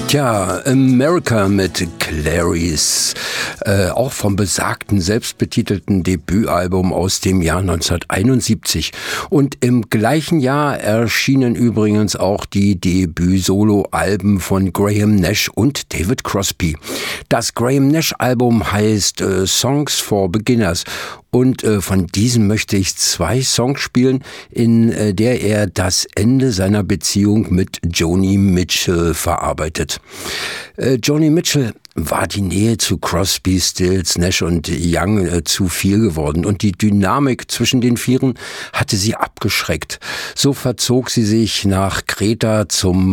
Tja, America mit Clarice, auch vom besagten selbstbetitelten Debütalbum aus dem Jahr 1971. Und im gleichen Jahr erschienen übrigens auch die Debüt-Solo-Alben von Graham Nash und David Crosby. Das Graham Nash-Album heißt Songs for Beginners. Und von diesem möchte ich 2 Songs spielen, in der er das Ende seiner Beziehung mit Joni Mitchell verarbeitet. Joni Mitchell war die Nähe zu Crosby, Stills, Nash und Young zu viel geworden und die Dynamik zwischen den Vieren hatte sie abgeschreckt. So verzog sie sich nach Kreta,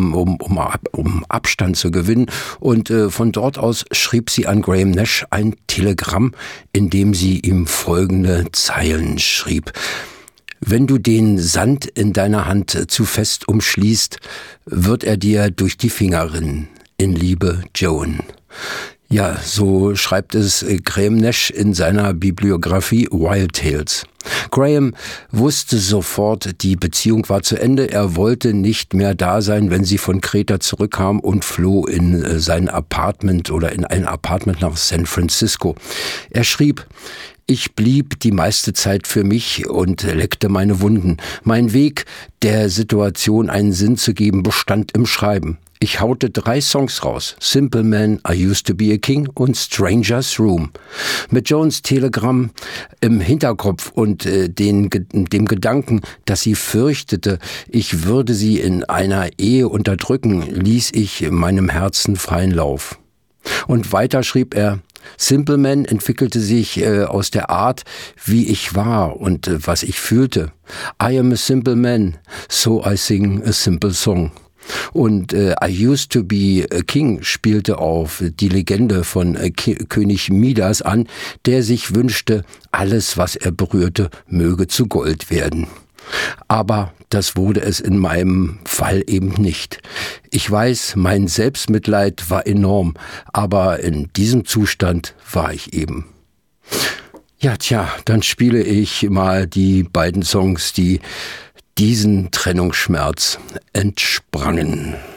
um Abstand zu gewinnen, und von dort aus schrieb sie an Graham Nash ein Telegramm, in dem sie ihm folgende Zeilen schrieb: Wenn du den Sand in deiner Hand zu fest umschließt, wird er dir durch die Finger rinnen. In Liebe, Joan. Ja, so schreibt es Graham Nash in seiner Bibliografie Wild Tales. Graham wusste sofort, die Beziehung war zu Ende. Er wollte nicht mehr da sein, wenn sie von Kreta zurückkam, und floh in sein Apartment oder in ein Apartment nach San Francisco. Er schrieb: Ich blieb die meiste Zeit für mich und leckte meine Wunden. Mein Weg, der Situation einen Sinn zu geben, bestand im Schreiben. Ich haute 3 Songs raus: Simple Man, I Used to Be a King und Stranger's Room. Mit Joans Telegramm im Hinterkopf und dem Gedanken, dass sie fürchtete, ich würde sie in einer Ehe unterdrücken, ließ ich meinem Herzen freien Lauf. Und weiter schrieb er: Simple Man entwickelte sich aus der Art, wie ich war und was ich fühlte. I am a simple man, so I sing a simple song. Und I Used to Be a King spielte auf die Legende von König Midas an, der sich wünschte, alles, was er berührte, möge zu Gold werden. Aber das wurde es in meinem Fall eben nicht. Ich weiß, mein Selbstmitleid war enorm, aber in diesem Zustand war ich eben. Ja, dann spiele ich mal die beiden Songs, die diesen Trennungsschmerz entsprangen.